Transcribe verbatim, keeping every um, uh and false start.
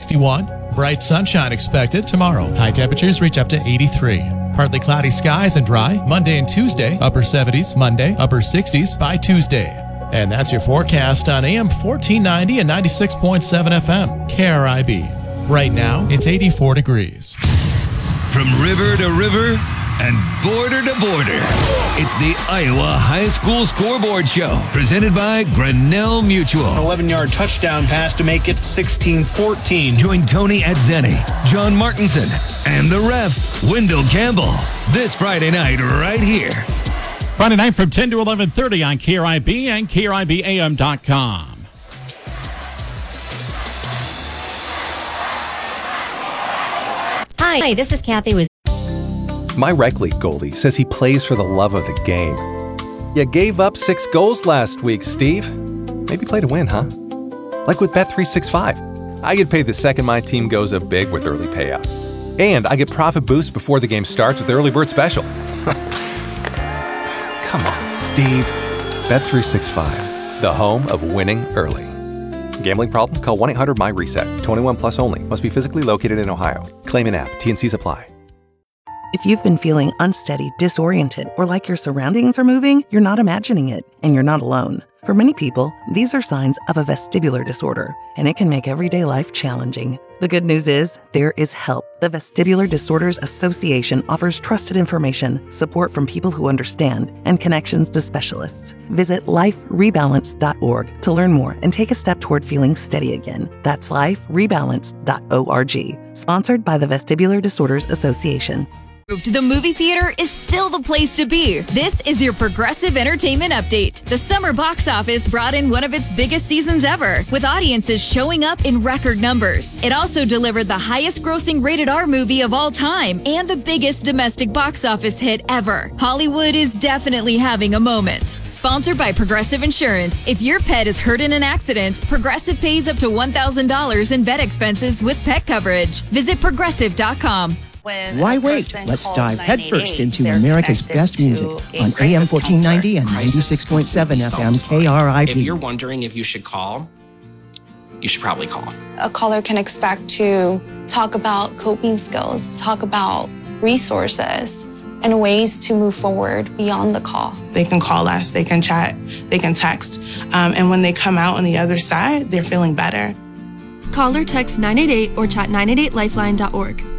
sixty-one. Bright sunshine expected tomorrow. High temperatures reach up to eighty-three. Partly cloudy skies and dry. Monday and Tuesday, upper seventies. Monday, upper sixties by Tuesday. And that's your forecast on A M fourteen ninety and ninety-six point seven F M. K R I B. Right now, it's eighty-four degrees. From river to river and border to border, it's the Iowa High School Scoreboard Show, presented by Grinnell Mutual. An eleven-yard touchdown pass to make it sixteen fourteen. Join Tony Atzeni, John Martinson, and the ref, Wendell Campbell, this Friday night right here. Friday night from ten to eleven thirty on K R I B and K R I B A M dot com. Hi, this is Kathy with My Rec League goalie says he plays for the love of the game. You gave up six goals last week, Steve. Maybe play to win, huh? Like with Bet three sixty-five. I get paid the second my team goes up big with early payout. And I get profit boost before the game starts with the early bird special. Come on, Steve. Bet three sixty-five, the home of winning early. Gambling problem? Call one eight hundred M Y reset. twenty-one plus only. Must be physically located in Ohio. Claim in app. T and C's apply. If you've been feeling unsteady, disoriented, or like your surroundings are moving, you're not imagining it, and you're not alone. For many people, these are signs of a vestibular disorder, and it can make everyday life challenging. The good news is, there is help. The Vestibular Disorders Association offers trusted information, support from people who understand, and connections to specialists. Visit life rebalance dot org to learn more and take a step toward feeling steady again. That's life rebalance dot org. Sponsored by the Vestibular Disorders Association. The movie theater is still the place to be. This is your Progressive Entertainment Update. The summer box office brought in one of its biggest seasons ever, with audiences showing up in record numbers. It also delivered the highest grossing rated R movie of all time and the biggest domestic box office hit ever. Hollywood is definitely having a moment. Sponsored by Progressive Insurance. If your pet is hurt in an accident, Progressive pays up to one thousand dollars in vet expenses with pet coverage. Visit progressive dot com. Why wait? Let's dive headfirst into America's best music on A M fourteen ninety and ninety-six point seven F M K R I B. If you're wondering if you should call, you should probably call. A caller can expect to talk about coping skills, talk about resources, and ways to move forward beyond the call. They can call us, they can chat, they can text, um, and when they come out on the other side, they're feeling better. Call or text nine eight eight or chat nine eight eight lifeline dot org.